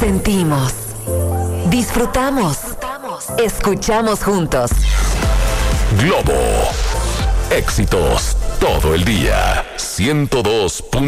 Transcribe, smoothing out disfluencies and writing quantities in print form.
Sentimos, disfrutamos, escuchamos juntos. Globo. Éxitos todo el día. 102.